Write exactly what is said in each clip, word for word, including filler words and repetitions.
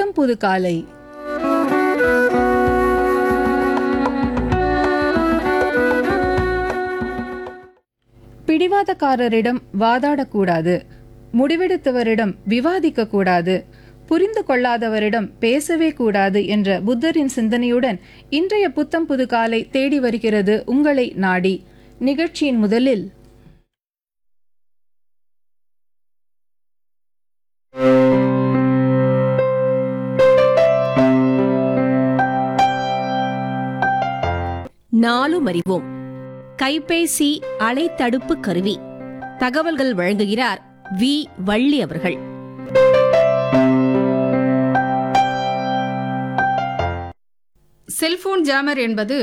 புத்தம் புது காலை. பிடிவாதக்காரரிடம் வாதாடக்கூடாது, முடிவெடுத்தவரிடம் விவாதிக்க கூடாது, புரிந்து கொள்ளாதவரிடம் பேசவே கூடாது என்ற புத்தரின் சிந்தனையுடன் இன்றைய புத்தம் புது காலை தேடி வருகிறது உங்களை நாடி. நிகழ்ச்சியின் முதலில் நாளும் அறிவோம். கைபேசி அலைத்தடுப்பு கருவி. தகவல்கள் வழங்குகிறார் வி வள்ளி அவர்கள். செல்போன் ஜாமர் என்பது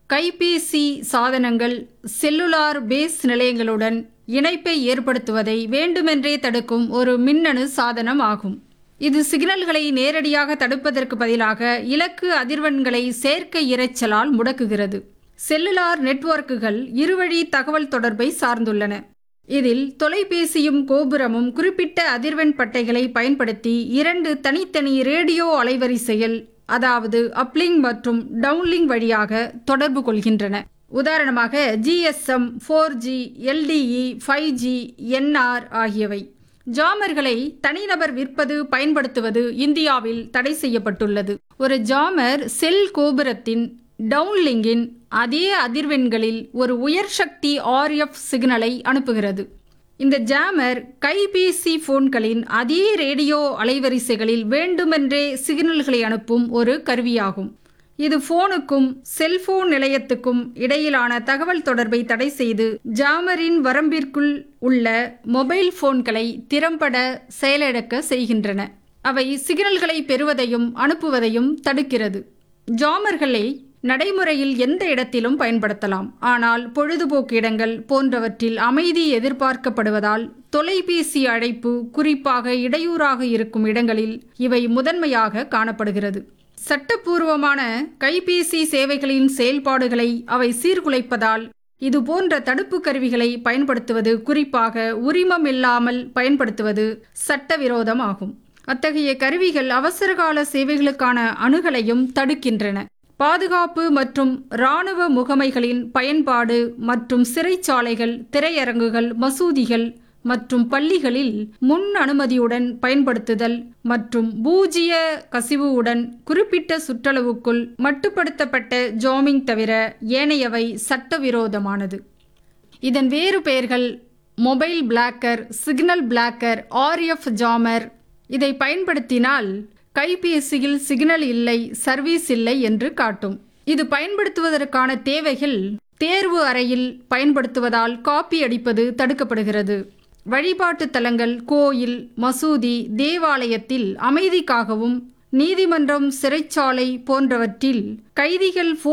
கைபேசி சாதனங்கள் செல்லுலார் பேஸ் நிலையங்களுடன் இணைப்பை ஏற்படுத்துவதை வேண்டுமென்றே தடுக்கும் ஒரு மின்னணு சாதனம் ஆகும். இது சிக்னல்களை நேரடியாக தடுப்பதற்கு பதிலாக இலக்கு அதிர்வெண்களை செயற்கை இரைச்சலால் முடக்குகிறது. செல்லுலார் நெட்வொர்க்குகள் இருவழி தகவல் தொடர்பை சார்ந்துள்ளன. இதில் தொலைபேசியும் கோபுரமும் குறிப்பிட்ட அதிர்வெண் பட்டைகளை பயன்படுத்தி இரண்டு தனித்தனி ரேடியோ அலைவரிசையில், அதாவது அப்லிங் மற்றும் டவுன்லிங் வழியாக தொடர்பு கொள்கின்றன. உதாரணமாக GSM, four G, LTE, five G, NR ஆகியவை. ஜாமர்களை தனிநபர் விற்பது பயன்படுத்துவது இந்தியாவில் தடை செய்யப்பட்டுள்ளது. ஒரு ஜாமர் செல் கோபுரத்தின் டவுன்லிங்கின் அதே அதிர்வெண்களில் ஒரு உயர் சக்தி ஆர்எஃப் சிக்னலை அனுப்புகிறது. இந்த ஜாமர் கைபேசி போன்களின் அதே ரேடியோ அலைவரிசைகளில் வேண்டுமென்றே சிக்னல்களை அனுப்பும் ஒரு கருவியாகும். இது போனுக்கும் செல்போன் நிலையத்துக்கும் இடையிலான தகவல் தொடர்பை தடை செய்து ஜாமரின் வரம்பிற்குள் உள்ள மொபைல் போன்களை திறம்பட செயலிழக்க செய்கின்றன. அவை சிக்னல்களை பெறுவதையும் அனுப்புவதையும் தடுக்கிறது. ஜாமர்களை நடைமுறையில் எந்த இடத்திலும் பயன்படுத்தலாம். ஆனால் பொழுதுபோக்கு இடங்கள் போன்றவற்றில் அமைதி எதிர்பார்க்கப்படுவதால் தொலைபேசி அழைப்பு குறிப்பாக இடையூறாக இருக்கும் இடங்களில் இவை முதன்மையாக காணப்படுகிறது. சட்டப்பூர்வமான கைபேசி சேவைகளின் செயல்பாடுகளை அவை சீர்குலைப்பதால் இதுபோன்ற தடுப்பு கருவிகளை பயன்படுத்துவது, குறிப்பாக உரிமம் இல்லாமல் பயன்படுத்துவது சட்டவிரோதமாகும். அத்தகைய கருவிகள் அவசரகால சேவைகளுக்கான அணுகலையும் தடுக்கின்றன. பாதுகாப்பு மற்றும் இராணுவ முகமைகளின் பயன்பாடு மற்றும் சிறைச்சாலைகள், திரையரங்குகள், மசூதிகள் மற்றும் பள்ளிகளில் முன் அனுமதியுடன் பயன்படுத்துதல் மற்றும் பூஜ்ஜிய கசிவுடன் குறிப்பிட்ட சுற்றளவுக்குள் மட்டுப்படுத்தப்பட்ட ஜாமிங் தவிர ஏனையவை சட்டவிரோதமானது. இதன் வேறு பெயர்கள் mobile blogger, signal blogger, RF jammer. இதை பயன்படுத்தினால் கைபேசியில் சிக்னல் இல்லை, சர்வீஸ் இல்லை என்று காட்டும். இது பயன்படுத்துவதற்கான தேவைகள் தேர்வு அறையில் பயன்படுத்துவதால் காப்பி அடிப்பது தடுக்கப்படுகிறது. வழிபாட்டு தலங்கள், கோயில், மசூதி, தேவாலயத்தில் அமைதிக்காகவும் நீதிமன்றம், சிறைச்சாலை போன்றவற்றில் கைதிகள்